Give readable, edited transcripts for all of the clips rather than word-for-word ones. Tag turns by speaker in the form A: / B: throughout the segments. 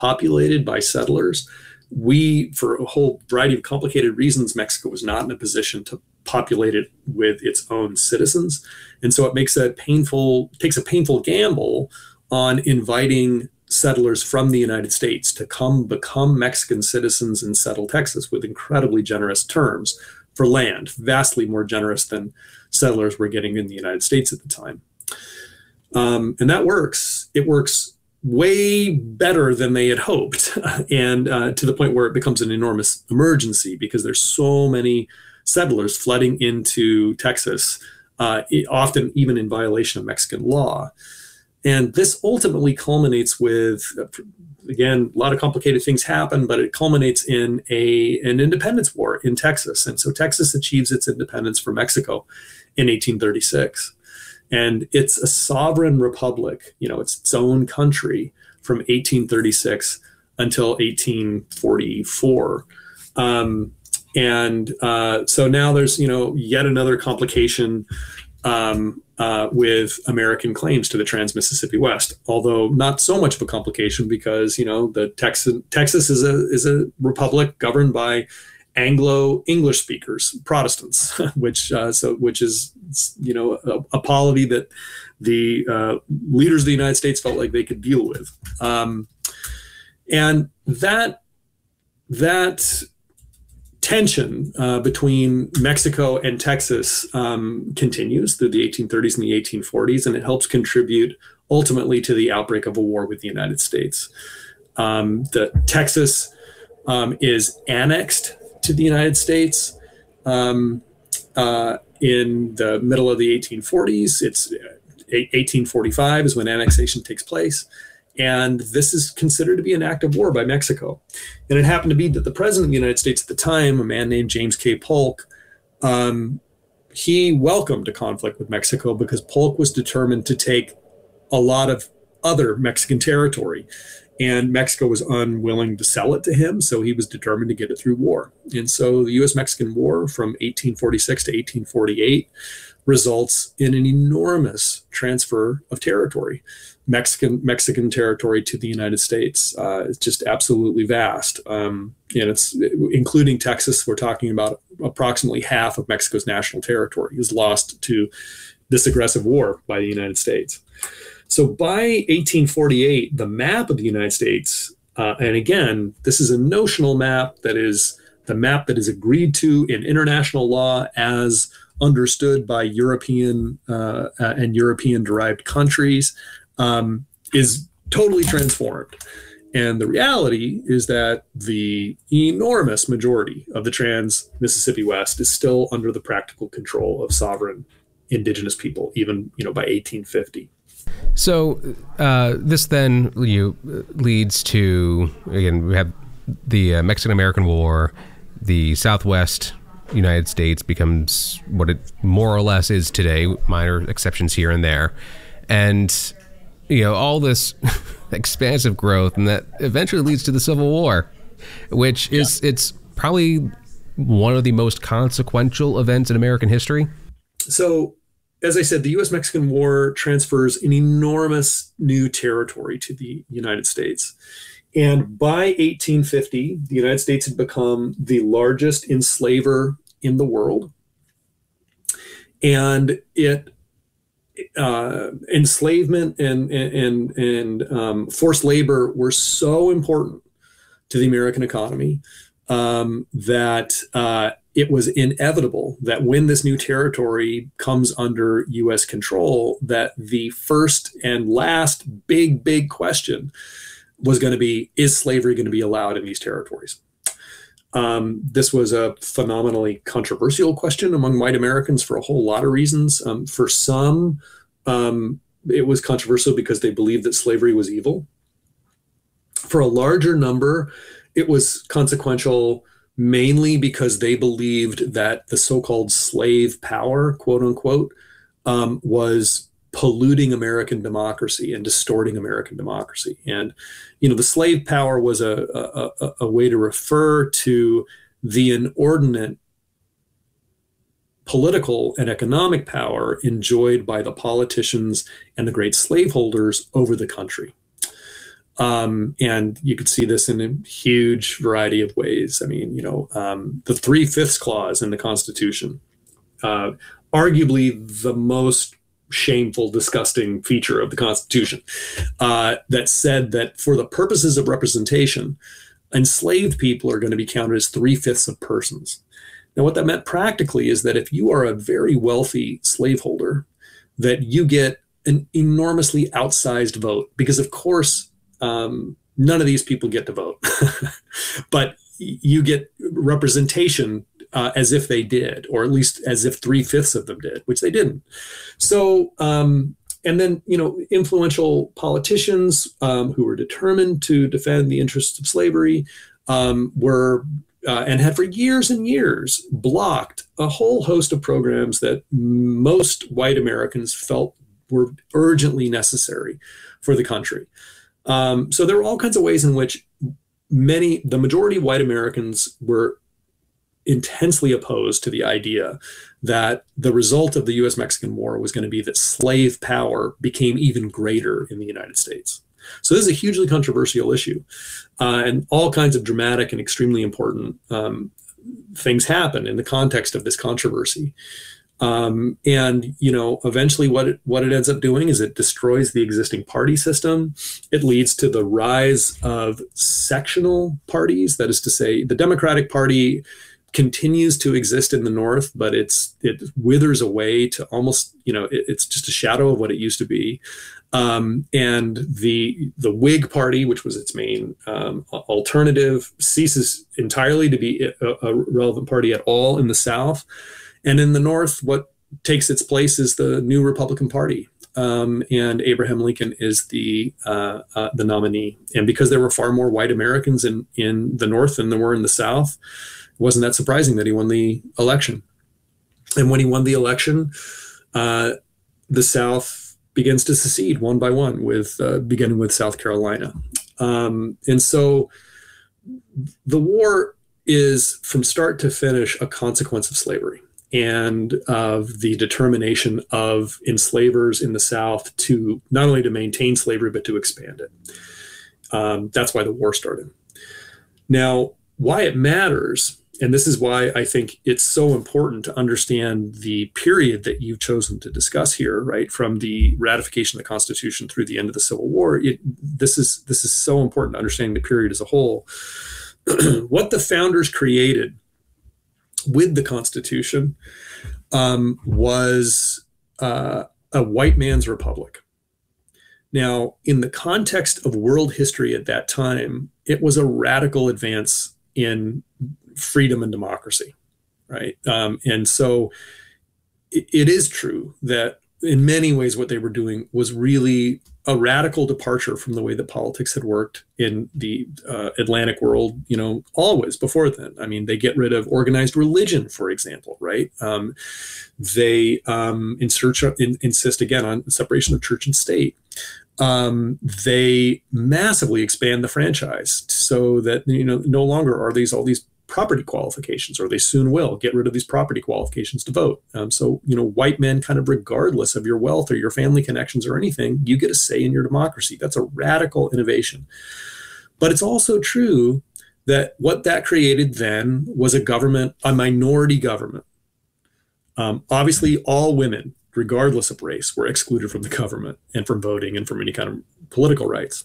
A: populated by settlers. For a whole variety of complicated reasons, Mexico was not in a position to populate it with its own citizens. And so it takes a painful gamble on inviting settlers from the United States to come become Mexican citizens and settle Texas with incredibly generous terms for land, vastly more generous than settlers were getting in the United States at the time. And that works. It works way better than they had hoped, and to the point where it becomes an enormous emergency because there's so many settlers flooding into Texas, often even in violation of Mexican law. And this ultimately culminates with, again, a lot of complicated things happen, but it culminates in an independence war in Texas. And so Texas achieves its independence from Mexico in 1836. And it's a sovereign republic, it's its own country from 1836 until 1844. So now there's, yet another complication with American claims to the Trans-Mississippi West, although not so much of a complication because, Texas is a republic governed by Anglo-English speakers, Protestants, which is a polity that the leaders of the United States felt like they could deal with, and that tension between Mexico and Texas continues through the 1830s and the 1840s, and it helps contribute ultimately to the outbreak of a war with the United States. Texas is annexed to the United States in the middle of the 1840s. It's 1845 is when annexation takes place. And this is considered to be an act of war by Mexico. And it happened to be that the president of the United States at the time, a man named James K. Polk, he welcomed a conflict with Mexico because Polk was determined to take a lot of other Mexican territory. And Mexico was unwilling to sell it to him, so he was determined to get it through war. And so the U.S.-Mexican War from 1846 to 1848 results in an enormous transfer of territory, Mexican territory to the United States. It's just absolutely vast. And it's including Texas, we're talking about approximately half of Mexico's national territory is lost to this aggressive war by the United States. So by 1848, the map of the United States, and again, this is a notional map that is the map that is agreed to in international law as understood by European and European-derived countries, is totally transformed. And the reality is that the enormous majority of the Trans-Mississippi West is still under the practical control of sovereign indigenous people, even by 1850.
B: So this then leads to, again, we have the Mexican-American War. The Southwest United States becomes what it more or less is today, minor exceptions here and there. And, all this expansive growth, and that eventually leads to the Civil War, which is, it's probably one of the most consequential events in American history.
A: So, as I said, the U.S.-Mexican War transfers an enormous new territory to the United States. And by 1850, the United States had become the largest enslaver in the world. And enslavement and forced labor were so important to the American economy that it was inevitable that when this new territory comes under U.S. control, that the first and last big question was going to be, is slavery going to be allowed in these territories? This was a phenomenally controversial question among white Americans for a whole lot of reasons. For some, it was controversial because they believed that slavery was evil. For a larger number, it was consequential mainly because they believed that the so-called slave power, quote unquote, was polluting American democracy and distorting American democracy. And, the slave power was a way to refer to the inordinate political and economic power enjoyed by the politicians and the great slaveholders over the country. And you could see this in a huge variety of ways. I mean, the 3/5 clause in the Constitution, arguably the most shameful, disgusting feature of the Constitution, that said that for the purposes of representation, enslaved people are going to be counted as 3/5 of persons. Now, what that meant practically is that if you are a very wealthy slaveholder, that you get an enormously outsized vote, because of course, none of these people get to vote, but you get representation as if they did, or at least as if 3/5 of them did, which they didn't. So, and then, influential politicians who were determined to defend the interests of slavery were and had for years and years blocked a whole host of programs that most white Americans felt were urgently necessary for the country. So there were all kinds of ways in which the majority of white Americans were intensely opposed to the idea that the result of the U.S.-Mexican War was going to be that slave power became even greater in the United States. So this is a hugely controversial issue, and all kinds of dramatic and extremely important things happen in the context of this controversy. And eventually what it ends up doing is it destroys the existing party system. It leads to the rise of sectional parties. That is to say, the Democratic Party continues to exist in the North, but it withers away to almost, it's just a shadow of what it used to be. And the Whig Party, which was its main alternative, ceases entirely to be a relevant party at all in the South. And in the North, what takes its place is the new Republican Party. And Abraham Lincoln is the nominee. And because there were far more white Americans in the North than there were in the South, it wasn't that surprising that he won the election. And when he won the election, the South begins to secede one by one, beginning with South Carolina. And so the war is, from start to finish, a consequence of slavery and of the determination of enslavers in the South to not only to maintain slavery, but to expand it. That's why the war started. Now, why it matters, and this is why I think it's so important to understand the period that you've chosen to discuss here, right? From the ratification of the Constitution through the end of the Civil War. This is so important to understanding the period as a whole. What the founders created with the Constitution was a white man's republic. Now, in the context of world history at that time, it was a radical advance in freedom and democracy, right? And so it is true that in many ways what they were doing was really a radical departure from the way that politics had worked in the Atlantic world, always before then. I mean, they get rid of organized religion, for example, right? They insist again on separation of church and state. They massively expand the franchise so that, no longer are all these property qualifications, or they soon will get rid of these property qualifications to vote. So, white men, kind of regardless of your wealth or your family connections or anything, you get a say in your democracy. That's a radical innovation. But it's also true that what that created then was a minority government. Obviously, all women, regardless of race, were excluded from the government and from voting and from any kind of political rights.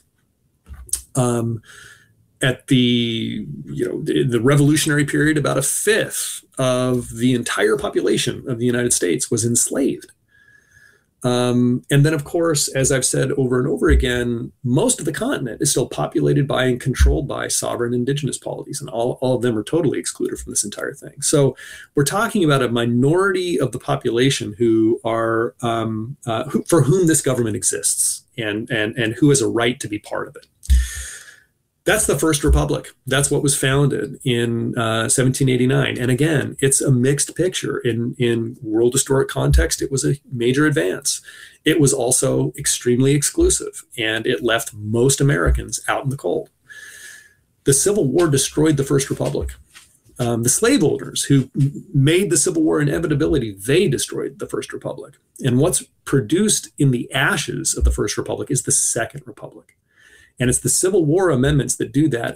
A: At the revolutionary period, about a fifth of the entire population of the United States was enslaved. And then, of course, as I've said over and over again, most of the continent is still populated by and controlled by sovereign indigenous polities, and all of them are totally excluded from this entire thing. So we're talking about a minority of the population who are for whom this government exists and who has a right to be part of it. That's the First Republic. That's what was founded in 1789. And again, it's a mixed picture. In world historic context, it was a major advance. It was also extremely exclusive, and it left most Americans out in the cold. The Civil War destroyed the First Republic. The slaveholders who made the Civil War inevitability, they destroyed the First Republic. And what's produced in the ashes of the First Republic is the Second Republic. And it's the Civil War amendments that do that.